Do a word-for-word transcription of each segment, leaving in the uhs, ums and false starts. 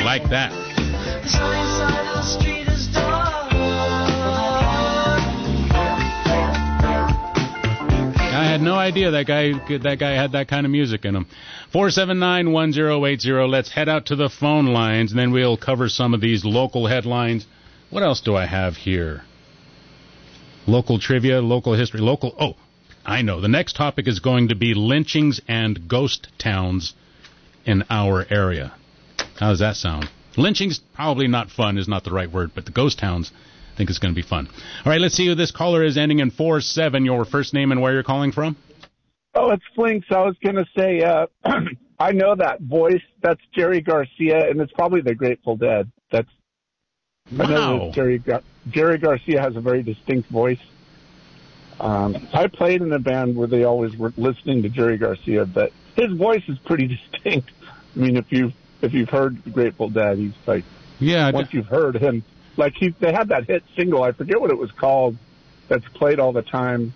like that. I had no idea that guy that guy had that kind of music in him. four seven nine, one zero eight zero. Let's head out to the phone lines, and then we'll cover some of these local headlines. What else do I have here? Local trivia, local history, local... Oh, I know. The next topic is going to be lynchings and ghost towns in our area. How does that sound? Lynchings, probably not fun, is not the right word, but the ghost towns, I think it's going to be fun. All right, let's see who this caller is ending in four seven. Your first name and where you're calling from? Oh, it's Flinks. I was going to say, uh, I know that voice. That's Jerry Garcia, and it's probably the Grateful Dead. That's Wow. I know that Jerry, Gar- Jerry Garcia has a very distinct voice. Um, I played in a band where they always were listening to Jerry Garcia, but his voice is pretty distinct. I mean, if you've, if you've heard the Grateful Dead, he's like, yeah, once you've heard him, like he, they had that hit single, I forget what it was called, that's played all the time.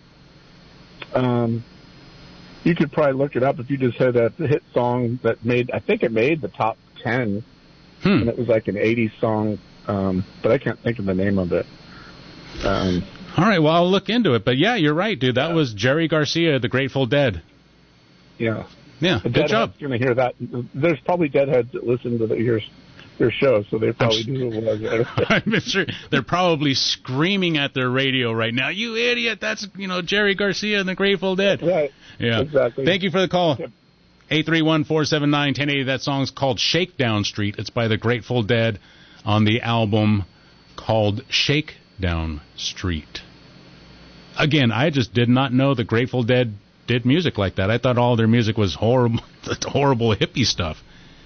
Um, you could probably look it up if you just had that hit song that made, I think it made the top ten, hmm. and it was like an eighties song, um, but I can't think of the name of it. Um, All right, well, I'll look into it. But, yeah, you're right, dude. That was Jerry Garcia, the Grateful Dead. Yeah. Yeah, the good job. Going to hear that. There's probably Deadheads that listen to the, your, your show, so they probably I'm do it. I'm sure they're probably screaming at their radio right now, you idiot, that's, you know, Jerry Garcia and the Grateful Dead. Right. Yeah. Exactly. Thank you for the call. Yep. eight three one, four seven nine, one zero eight zero. That song's called Shakedown Street. It's by the Grateful Dead on the album called Shakedown Street. Again, I just did not know the Grateful Dead did music like that. I thought all their music was horrible, horrible hippie stuff.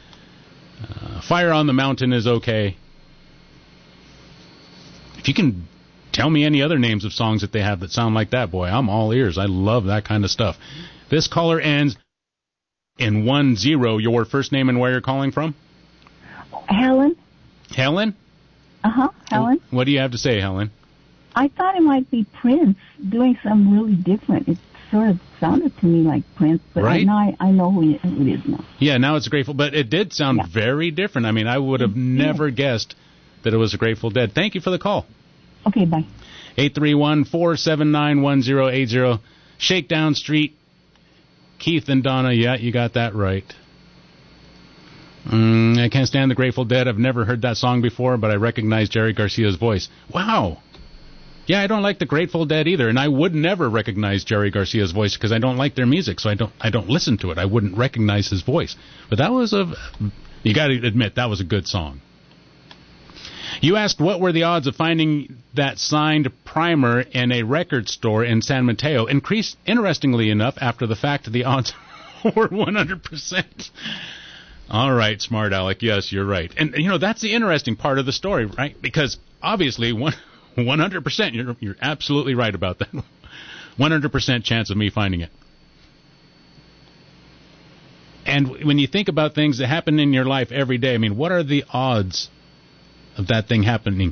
Uh, Fire on the Mountain is okay. If you can tell me any other names of songs that they have that sound like that, boy, I'm all ears. I love that kind of stuff. This caller ends in one zero. Your first name and where you're calling from? Helen. Helen? Uh-huh, Helen. What do you have to say, Helen? I thought it might be Prince doing something really different. It sort of sounded to me like Prince, but right? I, know, I, I know who it is now. Yeah, now it's Grateful, but it did sound yeah. very different. I mean, I would have never yeah. guessed that it was a Grateful Dead. Thank you for the call. Okay, bye. eight three one, four seven nine, one zero eight zero. Shakedown Street. Keith and Donna, yeah, you got that right. Mm, I can't stand the Grateful Dead. I've never heard that song before, but I recognize Jerry Garcia's voice. Wow. Yeah, I don't like the Grateful Dead either, and I would never recognize Jerry Garcia's voice because I don't like their music, so I don't I don't listen to it. I wouldn't recognize his voice. But that was a, you got to admit, that was a good song. You asked what were the odds of finding that signed primer in a record store in San Mateo. Increased, interestingly enough, after the fact, the odds were one hundred percent. All right, smart Alec, yes, you're right. And, you know, that's the interesting part of the story, right? Because, obviously, one... one hundred percent. You're, you're absolutely right about that. one hundred percent chance of me finding it. And when you think about things that happen in your life every day, I mean, what are the odds of that thing happening